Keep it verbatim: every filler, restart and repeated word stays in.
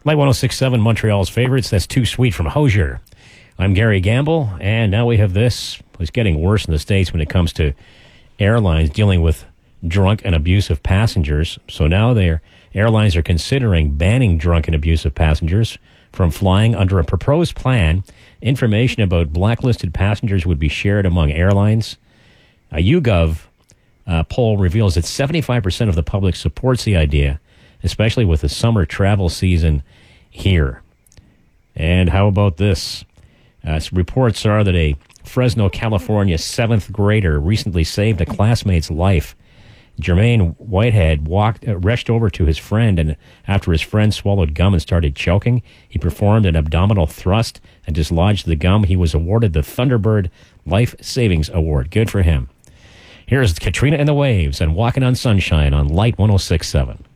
Light one oh six point seven, Montreal's favorites. That's Too Sweet from Hozier. I'm Gary Gamble, and now we have this. It's getting worse in the States when it comes to airlines dealing with drunk and abusive passengers. So now their airlines are considering banning drunk and abusive passengers from flying under a proposed plan. Information about blacklisted passengers would be shared among airlines. A YouGov uh, poll reveals that seventy-five percent of the public supports the idea, especially with the summer travel season here. And how about this? Uh, reports are that a Fresno, California seventh grader recently saved a classmate's life. Jermaine Whitehead walked, uh, rushed over to his friend, and after his friend swallowed gum and started choking, he performed an abdominal thrust and dislodged the gum. He was awarded the Thunderbird Life Savings Award. Good for him. Here's Katrina and the Waves and Walking on Sunshine on Light one oh six point seven.